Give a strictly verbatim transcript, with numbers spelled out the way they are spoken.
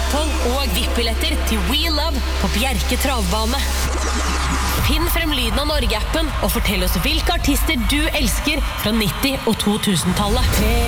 maraton og V I P-billetter til We Love på Bjerke Travbane. Finn frem lyden av Norge-appen og fortell oss hvilke artister du elsker fra nitti- og to tusen-tallet.